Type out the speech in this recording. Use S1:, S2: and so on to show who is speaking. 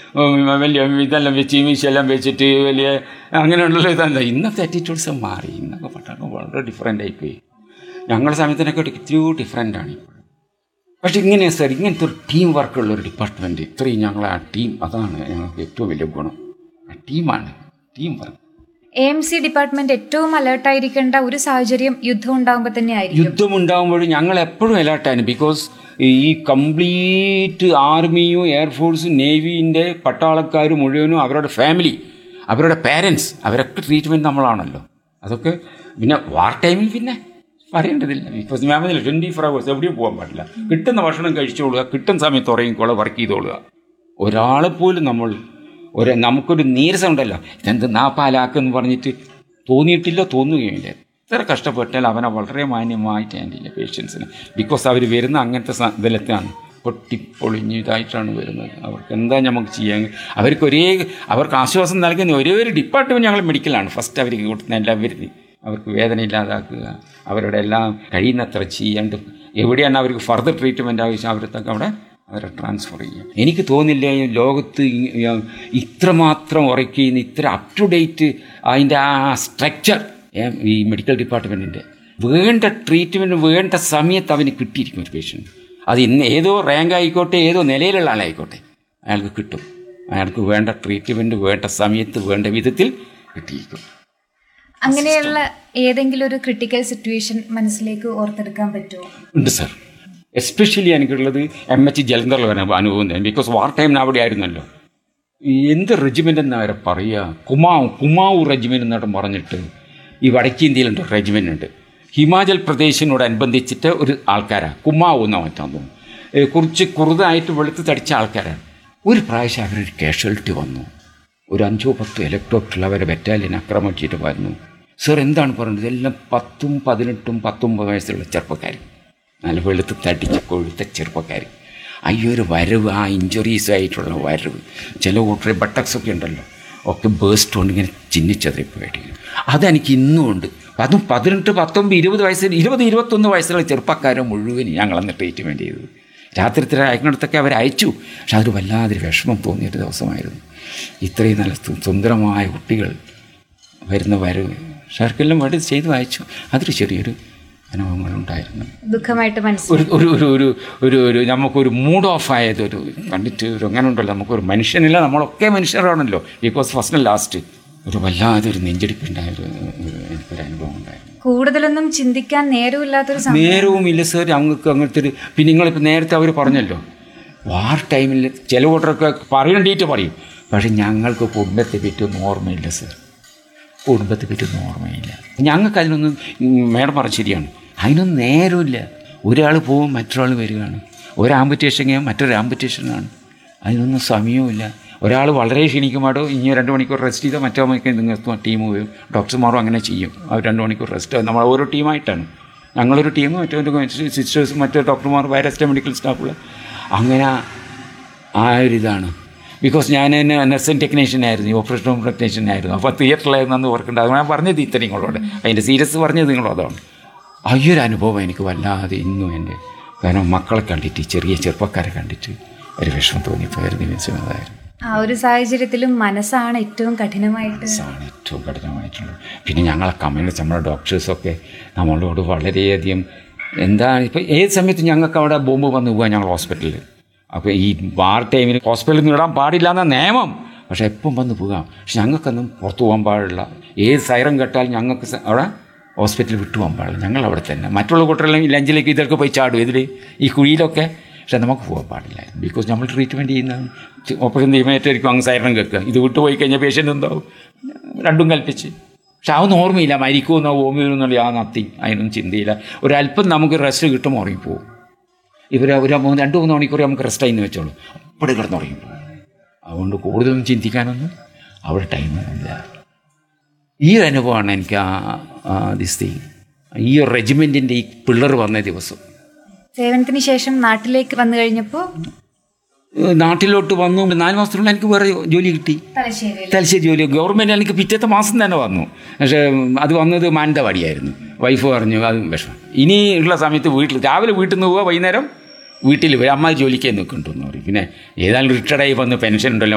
S1: വലിയ ഇതെല്ലാം വെച്ച് മീശെല്ലാം വെച്ചിട്ട് വലിയ അങ്ങനെയുള്ള ഇതല്ല. ഇന്നത്തെ ആറ്റിറ്റ്യൂഡ്സ് മാറി. ഇന്നൊക്കെ പട്ടാളം വളരെ ഡിഫറെൻ്റ് ആയിപ്പോയി. ഞങ്ങളുടെ സമയത്തിനൊക്കെ ഇത്തിരി ഡിഫറെൻ്റാണ് ഇപ്പോൾ. പക്ഷേ ഇങ്ങനെയാണ് സാർ, ഇങ്ങനത്തെ ഒരു ടീം വർക്കുള്ളൊരു ഡിപ്പാർട്ട്മെൻറ്റ്, ഇത്രയും ഞങ്ങൾ ആ ടീം, അതാണ് ഞങ്ങൾക്ക് ഏറ്റവും വലിയ ഗുണം. ആ ടീമാണ്, ടീം വർക്ക്.
S2: AMC ഡിപ്പാർട്ട്മെന്റ് ഏറ്റവും അലേർട്ടായിരിക്കേണ്ട ഒരു സാഹചര്യം യുദ്ധം ഉണ്ടാകുമ്പോൾ തന്നെ ആയിരിക്കും.
S1: യുദ്ധം ഉണ്ടാകുമ്പോഴും ഞങ്ങൾ എപ്പോഴും അലേർട്ടാണ്. ബിക്കോസ് ഈ കംപ്ലീറ്റ് ആർമിയും എയർഫോഴ്സും നേവിൻ്റെ പട്ടാളക്കാർ മുഴുവനും അവരുടെ ഫാമിലി, അവരുടെ പേരൻസ്, അവരൊക്കെ ട്രീറ്റ്മെൻറ്റ് നമ്മളാണല്ലോ. അതൊക്കെ പിന്നെ വാർ ടൈമിൽ പിന്നെ പറയേണ്ടതില്ല. ബിക്കോസ് ഞാൻ 24 hours എവിടെയും പോകാൻ പാടില്ല. കിട്ടുന്ന ഭക്ഷണം കഴിച്ചോളുക, കിട്ടുന്ന സമയത്ത് ഉറങ്ങിക്കോളുക, വർക്ക് ചെയ്തോളുക. ഒരാളെപ്പോലും നമുക്കൊരു നീരസം ഉണ്ടല്ലോ, ഇതെന്ത് നാപ്പാലാക്കെന്ന് പറഞ്ഞിട്ട് തോന്നിയിട്ടില്ല, തോന്നുകയില്ല. എത്ര കഷ്ടപ്പെട്ടാൽ അവനെ വളരെ മാന്യമായിട്ട് ഹാൻഡിൽ ചെയ്യുക പേഷ്യൻസിന്. ബിക്കോസ് അവർ വരുന്ന അങ്ങനത്തെ ഇതിലെത്താണ്, പൊട്ടിപ്പൊളിഞ്ഞ് ഇതായിട്ടാണ് വരുന്നത്. അവർക്ക് എന്താ നമുക്ക് ചെയ്യാൻ, അവർക്ക് ആശ്വാസം നൽകുന്ന ഒരേ ഒരു ഡിപ്പാർട്ട്മെൻറ്റ് ഞങ്ങൾ മെഡിക്കലാണ്. ഫസ്റ്റ് അവർക്ക് കൊടുക്കുന്ന എല്ലാവരും അവർക്ക് വേദന ഇല്ലാതാക്കുക, അവരുടെ എല്ലാം കഴിയുന്നത്ര ചെയ്യാണ്ട് എവിടെയാണ് അവർക്ക് ഫർദർ ട്രീറ്റ്മെൻറ്റ് ആവശ്യം അവരത്തൊക്കെ അവരെ ട്രാൻസ്ഫർ ചെയ്യും. എനിക്ക് തോന്നില്ല ഈ ലോകത്ത് ഇത്രമാത്രം ഉറയ്ക്കുന്ന ഇത്ര അപ് ടു ഡേറ്റ് അതിൻ്റെ ആ സ്ട്രക്ചർ ഈ മെഡിക്കൽ ഡിപ്പാർട്ട്മെൻറ്റിൻ്റെ വേണ്ട ട്രീറ്റ്മെൻറ്റ് വേണ്ട സമയത്ത് അവന് കിട്ടിയിരിക്കും. ഒരു പേഷ്യൻറ്റ് അത് ഇന്ന് ഏതോ റാങ്ക് ആയിക്കോട്ടെ, ഏതോ നിലയിലുള്ള ആളായിക്കോട്ടെ, അയാൾക്ക് കിട്ടും. അയാൾക്ക് വേണ്ട ട്രീറ്റ്മെൻറ്റ് വേണ്ട സമയത്ത് വേണ്ട വിധത്തിൽ കിട്ടിയിരിക്കും.
S2: അങ്ങനെയുള്ള ഏതെങ്കിലും ഒരു ക്രിട്ടിക്കൽ സിറ്റുവേഷൻ മനസ്സിലേക്ക് ഓർത്തെടുക്കാൻ പറ്റുമോ?
S1: ഉണ്ട് സാർ. എസ്പെഷ്യലി എനിക്കുള്ളത് MH ജലന്ധറിൽ വരാൻ അനുഭവം തന്നെ. ബിക്കോസ് വാർ ടൈമിന് അവിടെ ആയിരുന്നല്ലോ. എന്ത് റെജിമെൻ്റ് എന്നാ അവരെ പറയുക, കുമാവൂർ റെജിമെൻ്റ് എന്നിട്ട് പറഞ്ഞിട്ട് ഈ വടക്കേന്ത്യയിലുണ്ട് റെജിമെൻ്റ് ഉണ്ട്. ഹിമാചൽ പ്രദേശിനോടനുബന്ധിച്ചിട്ട് ഒരു ആൾക്കാരാണ്, കുമാവൂ എന്നാ മാറ്റാൻ തോന്നുന്നു. കുറച്ച് കുറുതായിട്ട് വെളുത്ത് തടിച്ച ആൾക്കാരാണ്. ഒരു പ്രാവശ്യം അവരൊരു കാഷ്വാലിറ്റി വന്നു. ഒരു 5-10 ഹെലികോപ്റ്ററിൽ അവരെ ബറ്റാലിയൻ ആക്രമിച്ചിട്ട് വരുന്നു. സാർ എന്താണ് പറയുന്നത്, എല്ലാം 10, 18, 19 വയസ്സുള്ള ചെറുപ്പക്കാർ, നല്ല വെളുത്ത് തടിച്ച് കൊഴുത്ത ചെറുപ്പക്കാർ. ഒരു വരവ്, ആ ഇഞ്ചുറീസായിട്ടുള്ള വരവ്, ചില കൂട്ടർ ബട്ടക്സൊക്കെ ഉണ്ടല്ലോ, ഒക്കെ ബേസ്റ്റ് കൊണ്ട് ഇങ്ങനെ ചിന്നിച്ചതറിപ്പോയിട്ട് അതെനിക്ക് ഇന്നും ഉണ്ട്. അതും 18, 19, 20 വയസ്സിൽ 20, 21 വയസ്സുള്ള ചെറുപ്പക്കാരെ മുഴുവൻ ഞങ്ങളന്ന് ട്രീറ്റ്മെൻറ്റ് ചെയ്തത്. രാത്രി അയക്കുന്നിടത്തൊക്കെ അവർ അയച്ചു. പക്ഷെ അതൊരു വല്ലാതൊരു വിഷമം തോന്നിയൊരു ദിവസമായിരുന്നു. ഇത്രയും നല്ല സുന്ദരമായ കുട്ടികൾ വരുന്ന വരവ് ഷർക്കെല്ലാം വേണ്ടി ചെയ്ത് വായിച്ചു. അതൊരു ചെറിയൊരു അനുഭവങ്ങളുണ്ടായിരുന്നു.
S2: ദുഃഖമായിട്ട്
S1: ഒരു നമുക്കൊരു മൂഡ് ഓഫ് ആയതൊരു കണ്ടിട്ട് ഒരു അങ്ങനെ ഉണ്ടല്ലോ, നമുക്കൊരു മനുഷ്യനില്ല, നമ്മളൊക്കെ മനുഷ്യരാണല്ലോ. ബിക്കോസ് ഫസ്റ്റ് ആൻഡ് ലാസ്റ്റ് ഒരു വല്ലാതൊരു നെഞ്ചടിപ്പുണ്ടായൊരു എനിക്കൊരു അനുഭവം ഉണ്ടായിരുന്നു.
S2: കൂടുതലൊന്നും ചിന്തിക്കാൻ
S1: നേരവുമില്ല സാർ ഞങ്ങൾക്ക് അങ്ങനത്തെ ഒരു. പിന്നെ നിങ്ങളിപ്പോൾ നേരത്തെ അവർ പറഞ്ഞല്ലോ വാർ ടൈമിൽ ചില കൂട്ടരൊക്കെ പറയേണ്ടിയിട്ട് പറയും. പക്ഷെ ഞങ്ങൾക്ക് കുടുംബത്തെ പറ്റിയൊന്നും ഓർമ്മയില്ല സാർ, കുടുംബത്തെ പറ്റിയൊന്നും ഓർമ്മയില്ല. ഞങ്ങൾക്ക് അതിനൊന്നും, മേഡം പറഞ്ഞ ശരിയാണ്, അതിനൊന്നും നേരമില്ല. ഒരാൾ പോവും, മറ്റൊരാൾ വരികയാണ്. ഒരു ആംപുറ്റേഷൻ ചെയ്യാൻ മറ്റൊരു ആംപുറ്റേഷനാണ്, അതിനൊന്നും സമയവുമില്ല. ഒരാൾ വളരെ ക്ഷീണിക്കുമ്പോഴോ ഇനി 2 മണിക്കൂർ റെസ്റ്റ് ചെയ്താൽ മറ്റോ മണിക്കൂർ നിങ്ങൾക്ക് ടീം പോയും. ഡോക്ടർമാരും അങ്ങനെ ചെയ്യും. അവർ 2 മണിക്കൂർ റെസ്റ്റ്, നമ്മൾ ഓരോ ടീമായിട്ടാണ്. ഞങ്ങളൊരു ടീം, മറ്റൊരു സിസ്റ്റേഴ്സും മറ്റു ഡോക്ടർമാർ, വൈറസ് മെഡിക്കൽ സ്റ്റാഫുകൾ, അങ്ങനെ ആ ഒരിതാണ്. ബിക്കോസ് ഞാൻ നഴ്സിംഗ് ടെക്നീഷ്യനായിരുന്നു, ഓപ്പറേഷൻ ടെക്നീഷ്യനായിരുന്നു. അപ്പോൾ തിയേറ്ററിലായിരുന്നു അന്ന് വർക്കുണ്ട്. അത് ഞാൻ പറഞ്ഞത് ഇത്ര നിങ്ങളോട്, അതിൻ്റെ സീരിയസ് പറഞ്ഞത് നിങ്ങളതാണ്. ഒരു അനുഭവം എനിക്ക് വല്ലാതെ ഇന്നും എൻ്റെ, കാരണം മക്കളെ കണ്ടിട്ട്, ചെറിയ ചെറുപ്പക്കാരെ കണ്ടിട്ട് ഒരു വിഷമം തോന്നിപ്പോയൊരു നിമിഷം അതായിരുന്നു.
S2: ആ ഒരു സാഹചര്യത്തിലും മനസ്സാണ് ഏറ്റവും
S1: കഠിനമായിട്ടുള്ളത്. പിന്നെ ഞങ്ങളെ കമ്മ്യൂണിസ്റ്റ്, നമ്മുടെ ഡോക്ടേഴ്സൊക്കെ നമ്മളോട് വളരെയധികം എന്താണ്, ഇപ്പോൾ ഏത് സമയത്ത് ഞങ്ങൾക്ക് അവിടെ ബോംബ് വന്ന് പോകാൻ ഞങ്ങൾ ഹോസ്പിറ്റലിൽ. അപ്പോൾ ഈ വാർ ടൈമിൽ ഹോസ്പിറ്റലിൽ നിന്ന് ഇടാൻ പാടില്ല എന്ന നിയമം, പക്ഷേ എപ്പം വന്ന് പോകാം. പക്ഷെ ഞങ്ങൾക്കൊന്നും പുറത്തു പോകാൻ പാടില്ല. ഏത് സൈറൻ കേട്ടാലും ഞങ്ങൾക്ക് അവിടെ ഹോസ്പിറ്റലിൽ വിട്ടു പോകാൻ പാടില്ല. ഞങ്ങൾ അവിടെ തന്നെ. മറ്റുള്ള കൂട്ടരെല്ലാം ലഞ്ചിലേക്ക് ഇതൊക്കെ പോയി ചാടും, ഇതിൽ ഈ കുഴിയിലൊക്കെ. പക്ഷെ നമുക്ക് പോകാൻ പാടില്ല. ബിക്കോസ് നമ്മൾ ട്രീറ്റ്മെൻറ്റ് ചെയ്യുന്ന ഓപ്പറേഷൻ ചെയ്യുമ്പോഴായിരിക്കും അങ്ങ് സൈറൻ കേൾക്കുക. ഇത് വിട്ടു പോയി കഴിഞ്ഞാൽ പേഷ്യൻ്റ് എന്താവും, രണ്ടും കൽപ്പിച്ച്. പക്ഷെ അതൊന്നും ഓർമ്മയില്ല, മരിക്കുമെന്നോ ഓർമ്മയെന്നുള്ള ആ നത്തിങ്, അതിനൊന്നും ചിന്തയില്ല. ഒരല്പം നമുക്ക് റെസ്റ്റ് കിട്ടും, ഉറങ്ങിപ്പോവും. ഇവർ ഒരു 2-3 മണിക്കൂർ നമുക്ക് റെസ്റ്റ് ആയിന്ന് വെച്ചോളൂ, അപ്പോഴും കിടന്നുറങ്ങിപ്പോവും. അതുകൊണ്ട് കൂടുതലൊന്നും ചിന്തിക്കാനൊന്നും അവിടെ ടൈമില്ല. ഈ ഒരു അനുഭവമാണ് എനിക്ക് ഈ ഒരു റെജിമെൻറ്റിൻ്റെ ഈ പിള്ളർ വന്ന ദിവസം.
S2: സേവനത്തിന് ശേഷം നാട്ടിലേക്ക് വന്നു കഴിഞ്ഞപ്പോൾ,
S1: നാട്ടിലോട്ട് വന്നു 4 മാസത്തിനുള്ളിൽ എനിക്ക് വേറെ ജോലി കിട്ടി, തലശ്ശേരി ജോലി. ഗവൺമെൻറ് എനിക്ക് പിറ്റത്തെ മാസം തന്നെ വന്നു. പക്ഷേ അത് വന്നത് മാനന്തവാടിയായിരുന്നു. വൈഫ് പറഞ്ഞു അത് വിഷമം, ഇനി ഉള്ള സമയത്ത് രാവിലെ വീട്ടിൽ നിന്ന് പോവുക, വൈകുന്നേരം വീട്ടിൽ വരും, അമ്മ ജോലിക്ക് നിൽക്കുന്നുണ്ടെന്ന് പറയും. പിന്നെ ഏതായാലും റിട്ടയർഡായി വന്ന് പെൻഷൻ ഉണ്ടല്ലോ,